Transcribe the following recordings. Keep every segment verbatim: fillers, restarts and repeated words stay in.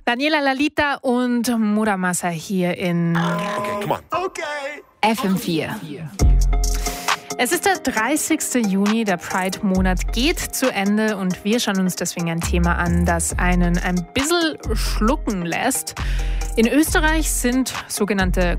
Daniela Lalita und Muramasa hier in Okay, come on. Okay. F M vier. Es ist der dreißigste Juni, der Pride-Monat geht zu Ende und wir schauen uns deswegen ein Thema an, das einen ein bisschen schlucken lässt. In Österreich sind sogenannte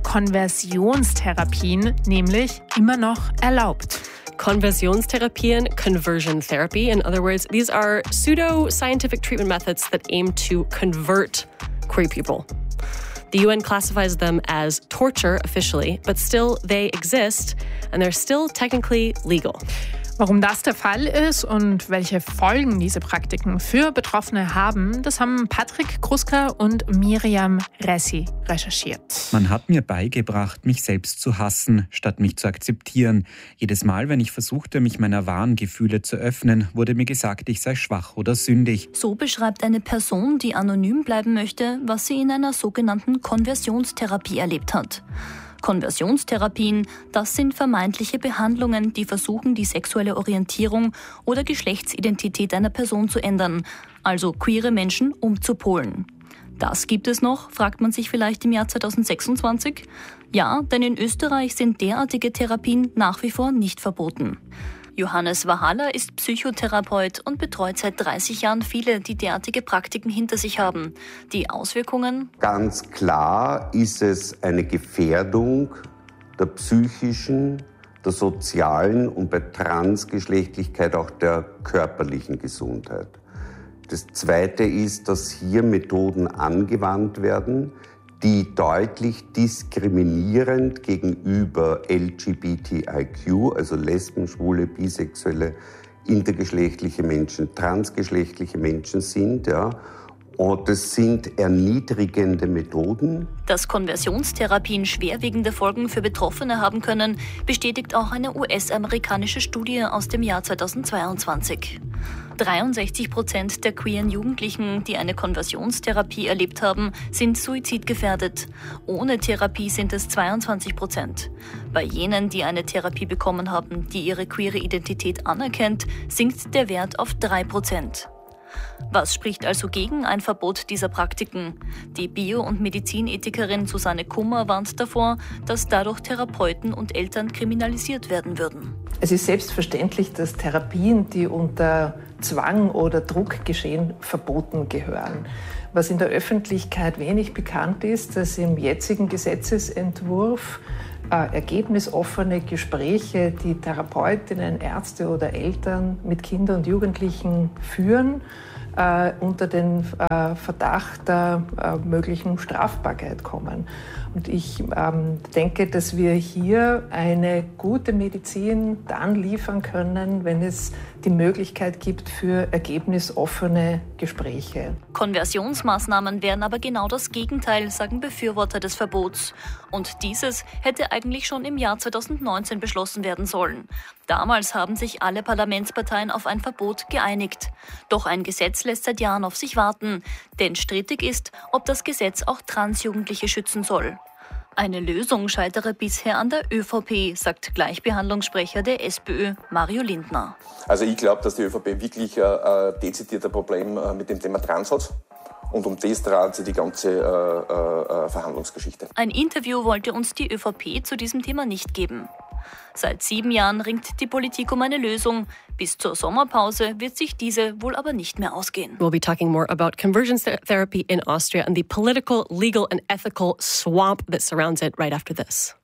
Konversionstherapien nämlich immer noch erlaubt. Konversionstherapien, conversion therapy. In other words, these are pseudo-scientific treatment methods that aim to convert queer people. The U N classifies them as torture officially, but still they exist and they're still technically legal. Warum das der Fall ist und welche Folgen diese Praktiken für Betroffene haben, das haben Patrick Kruska und Miriam Ressi recherchiert. Man hat mir beigebracht, mich selbst zu hassen, statt mich zu akzeptieren. Jedes Mal, wenn ich versuchte, mich meiner wahren Gefühle zu öffnen, wurde mir gesagt, ich sei schwach oder sündig. So beschreibt eine Person, die anonym bleiben möchte, was sie in einer sogenannten Konversionstherapie erlebt hat. Konversionstherapien, das sind vermeintliche Behandlungen, die versuchen, die sexuelle Orientierung oder Geschlechtsidentität einer Person zu ändern, also queere Menschen umzupolen. Das gibt es noch, fragt man sich vielleicht im Jahr zweitausendsechsundzwanzig? Ja, denn in Österreich sind derartige Therapien nach wie vor nicht verboten. Johannes Wahala ist Psychotherapeut und betreut seit dreißig Jahren viele, die derartige Praktiken hinter sich haben. Die Auswirkungen? Ganz klar ist es eine Gefährdung der psychischen, der sozialen und bei Transgeschlechtlichkeit auch der körperlichen Gesundheit. Das Zweite ist, dass hier Methoden angewandt werden, die deutlich diskriminierend gegenüber L G B T I Q, also Lesben, Schwule, Bisexuelle, intergeschlechtliche Menschen, transgeschlechtliche Menschen sind, ja. Und das sind erniedrigende Methoden. Dass Konversionstherapien schwerwiegende Folgen für Betroffene haben können, bestätigt auch eine U S-amerikanische Studie aus dem Jahr zweitausendzweiundzwanzig. dreiundsechzig Prozent der queeren Jugendlichen, die eine Konversionstherapie erlebt haben, sind suizidgefährdet. Ohne Therapie sind es zweiundzwanzig Prozent. Bei jenen, die eine Therapie bekommen haben, die ihre queere Identität anerkennt, sinkt der Wert auf drei Prozent. Was spricht also gegen ein Verbot dieser Praktiken? Die Bio- und Medizinethikerin Susanne Kummer warnt davor, dass dadurch Therapeuten und Eltern kriminalisiert werden würden. Es ist selbstverständlich, dass Therapien, die unter Zwang oder Druck geschehen, verboten gehören. Was in der Öffentlichkeit wenig bekannt ist, dass im jetzigen Gesetzesentwurf äh, ergebnisoffene Gespräche, die Therapeutinnen, Ärzte oder Eltern mit Kindern und Jugendlichen führen, äh, unter den äh, Verdacht der äh, möglichen Strafbarkeit kommen. Und ich ähm, denke, dass wir hier eine gute Medizin dann liefern können, wenn es die Möglichkeit gibt für ergebnisoffene Gespräche. Konversionsmaßnahmen wären aber genau das Gegenteil, sagen Befürworter des Verbots. Und dieses hätte eigentlich schon im Jahr zweitausendneunzehn beschlossen werden sollen. Damals haben sich alle Parlamentsparteien auf ein Verbot geeinigt. Doch ein Gesetz lässt seit Jahren auf sich warten. Denn strittig ist, ob das Gesetz auch Transjugendliche schützen soll. Eine Lösung scheitere bisher an der ÖVP, sagt Gleichbehandlungssprecher der SPÖ, Mario Lindner. Also ich glaube, dass die ÖVP wirklich ein äh, dezidiertes Problem äh, mit dem Thema Trans hat. Und um das dreht sich die ganze äh, äh, Verhandlungsgeschichte. Ein Interview wollte uns die ÖVP zu diesem Thema nicht geben. Seit sieben Jahren ringt die Politik um eine Lösung. Bis zur Sommerpause wird sich diese wohl aber nicht mehr ausgehen. We'll be talking more about conversion therapy in Austria and the political, legal and ethical swamp that surrounds it right after this.